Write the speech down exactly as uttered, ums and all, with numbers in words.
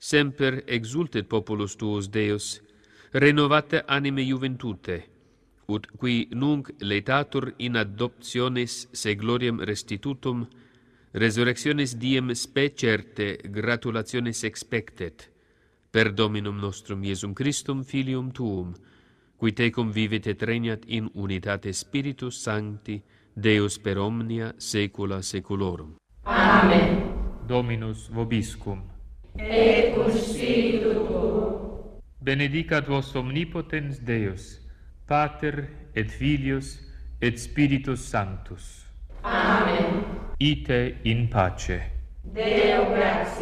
Semper exultet populus tuus, Deus, renovata anime juventute, ut qui nunc laetatur in adoptionis se gloriam restitutum, resurrectionis diem spe certe gratulationis expectet, per Dominum nostrum Iesum Christum, Filium Tuum, qui tecum vivit et regnat in unitate Spiritus Sancti, Deus per omnia saecula saeculorum. Amen. Dominus vobiscum. Et cum spiritu tuo. Benedicat vos omnipotens Deus, Pater et Filius et Spiritus Sanctus. Amen. Ite in pace. Deo gratia.